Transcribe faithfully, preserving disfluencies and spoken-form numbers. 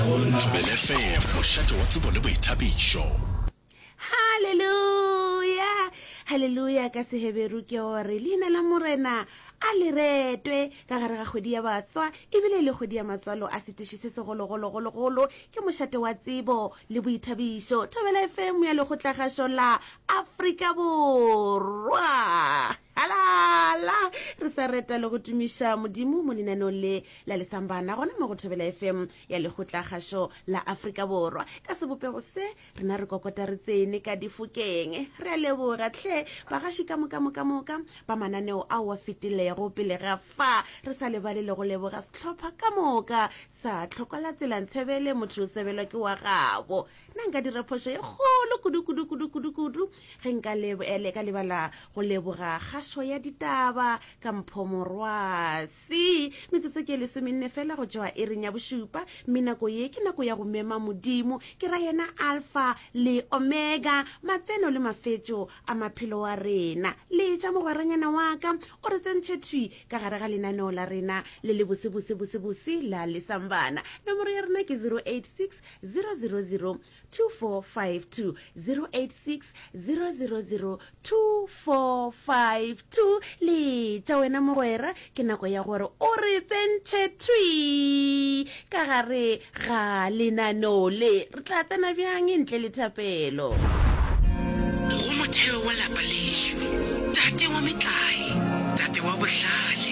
Thobela F M mošate wa tsebo le boithabišo. Hallelujah, hallelujah. Ka seheberu ke hore leina la morena a le retwe ka gare ga kgwedi ya batswa ebile le kgwedi ya matswalo a setiši se segologologologolo ke mošate wa tsebo le boithabišo. Thobela F M ya lekgotlagašo la Afrika Borwa. Halala re sa reta le go tumiša modimo mo lenanong le la lesambana gona mo go Thobela F M ya lekgotlagašo la Afrika Borwa. Ka sebopego se rena re kokota re tsene ka difokeng re a leboga hle bagaši ka moka moka moka ba mananeo a wa fetilego pele ga fa re sa lebale le go leboga setlhopha ka moka sa tlhokola tsela ntshebele motho o sebelwa ke wa gago nna nka dira phošo e kgolo kudu-kudu-kudu-kudu-kudu ge nka ele ka lebala go leboga kgašo ya ditaba ka mpho morwasi metsotso ke lesomenne fela go tšwa e reng ya bošupa mme nako ye ke nako ya go mema modimo ke ra yena alpha le omega matseno le mafetšo a maphelo wa rena le tša mogwaranyana wa ka o re tsentšhe thwi ka gare ga lenaneo la rena le le bosebosebosebose la lesambana nomoro ya rena ke zero eight six zero zero zero two four five two zero eight six zero zero zero two four five two le tša wena mogwera ke nako ya gore o re tsentšhe thwi ka gare ga lenaneo le re tla tsena bjang ntle le thapelo go motheo wa lapa lešo tate wa metlae tate wa bohlale